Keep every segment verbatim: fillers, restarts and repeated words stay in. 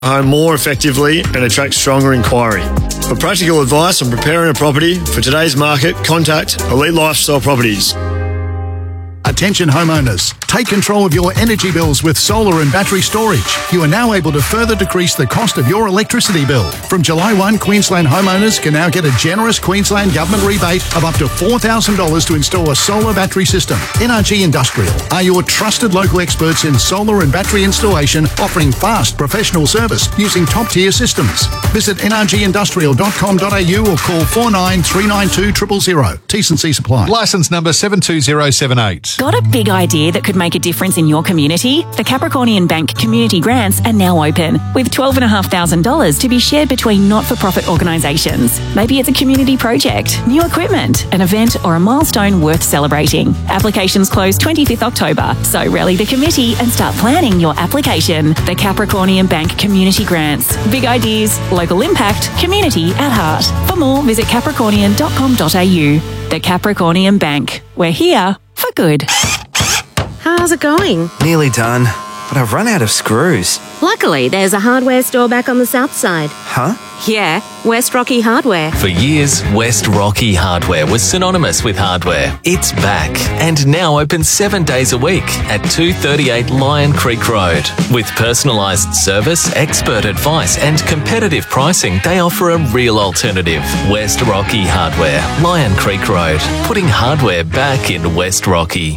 home more effectively and attract stronger inquiry. For practical advice on preparing a property for today's market, contact Elite Lifestyle Properties. Attention homeowners, take control of your energy bills with solar and battery storage. You are now able to further decrease the cost of your electricity bill. From July first, Queensland homeowners can now get a generous Queensland Government rebate of up to four thousand dollars to install a solar battery system. N R G Industrial are your trusted local experts in solar and battery installation, offering fast professional service using top-tier systems. Visit n r g industrial dot com dot a u or call four nine three nine two zero zero zero. T's and C's apply. Licence number seven two zero seven eight. Got a big idea that could make a difference in your community? The Capricornian Bank Community Grants are now open, with twelve thousand five hundred dollars to be shared between not-for-profit organisations. Maybe it's a community project, new equipment, an event or a milestone worth celebrating. Applications close twenty-fifth October, so rally the committee and start planning your application. The Capricornian Bank Community Grants. Big ideas, local impact, community at heart. For more, visit capricornian dot com dot a u. The Capricornian Bank. We're here for good. How's it going? Nearly done, but I've run out of screws. Luckily, there's a hardware store back on the south side. Huh? Yeah, West Rocky Hardware. For years, West Rocky Hardware was synonymous with hardware. It's back and now open seven days a week at two thirty-eight Lion Creek Road. With personalised service, expert advice and competitive pricing, they offer a real alternative. West Rocky Hardware, Lion Creek Road, putting hardware back in West Rocky.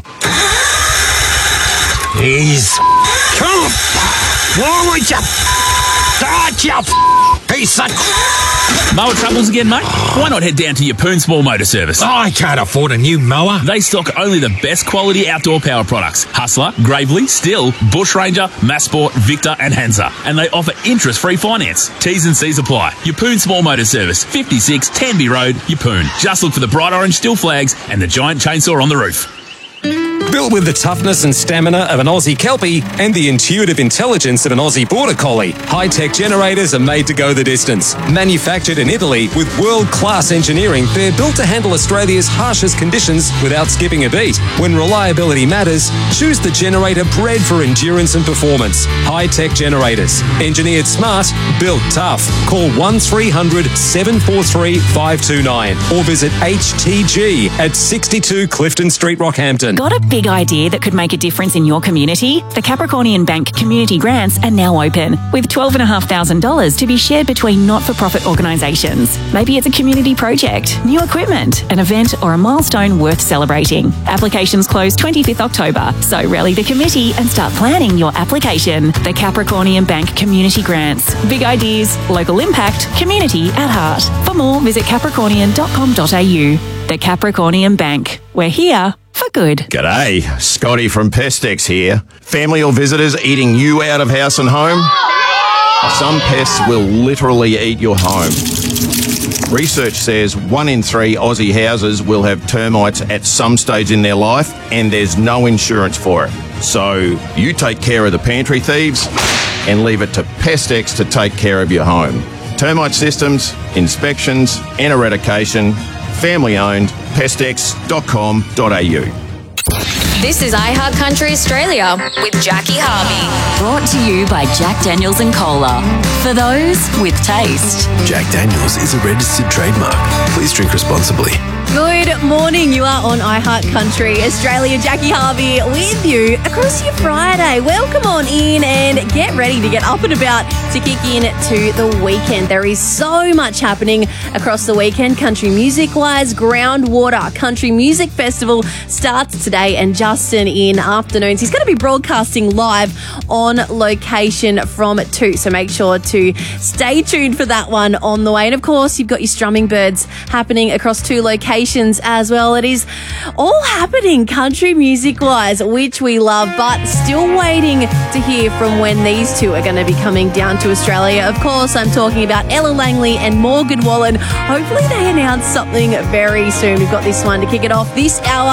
He's come forward, you start you piece of mower troubles again, mate? Why not head down to Yeppoon Small Motor Service? I can't afford a new mower. They stock only the best quality outdoor power products. Hustler, Gravely, Still, Bush Ranger, Massport, Victor and Hansa. And they offer interest-free finance. T's and C's apply. Yeppoon Small Motor Service, fifty-six Tanby Road, Yeppoon. Just look for the bright orange Still flags and the giant chainsaw on the roof. Built with the toughness and stamina of an Aussie Kelpie and the intuitive intelligence of an Aussie Border Collie, high-tech generators are made to go the distance. Manufactured in Italy with world-class engineering, they're built to handle Australia's harshest conditions without skipping a beat. When reliability matters, choose the generator bred for endurance and performance. High-tech generators. Engineered smart, built tough. Call one three hundred seven four three five two nine or visit H T G at sixty-two Clifton Street, Rockhampton. Got a big idea that could make a difference in your community? The Capricornian Bank Community Grants are now open, with twelve thousand five hundred dollars to be shared between not-for-profit organisations. Maybe it's a community project, new equipment, an event or a milestone worth celebrating. Applications close twenty-fifth October, so rally the committee and start planning your application. The Capricornian Bank Community Grants. Big ideas, local impact, community at heart. For more, visit capricornian dot com dot a u. The Capricornian Bank. We're here for good. G'day, Scotty from Pestex here. Family or visitors eating you out of house and home? Some pests will literally eat your home. Research says one in three Aussie houses will have termites at some stage in their life, and there's no insurance for it. So you take care of the pantry thieves and leave it to Pestex to take care of your home. Termite systems, inspections and eradication. Family owned, pestex dot com dot a u. This is iHeart Country Australia with Jackie Harvey. Brought to you by Jack Daniels and Cola. For those with taste. Jack Daniels is a registered trademark. Please drink responsibly. Good morning. You are on iHeart Country Australia. Jackie Harvey with you across your Friday. Welcome on in and get ready to get up and about to kick in to the weekend. There is so much happening across the weekend. Country music-wise, Groundwater Country Music Festival starts today, and Justin in afternoons, he's going to be broadcasting live on location from two. So make sure to stay tuned for that one on the way. And of course, you've got your Strumming Birds happening across two locations as well. It is all happening country music wise, which we love, but still waiting to hear from when these two are going to be coming down to Australia. Of course, I'm talking about Ella Langley and Morgan Wallen. Hopefully they announce something very soon. We've got this one to kick it off this hour.